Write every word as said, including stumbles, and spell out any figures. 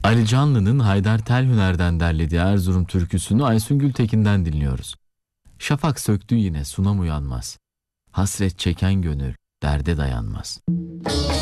Ali Canlı'nın Haydar Telhüner'den derlediği Erzurum türküsünü Aysun Gültekin'den dinliyoruz. Şafak söktü yine sunam uyanmaz. Hasret çeken gönül derde dayanmaz.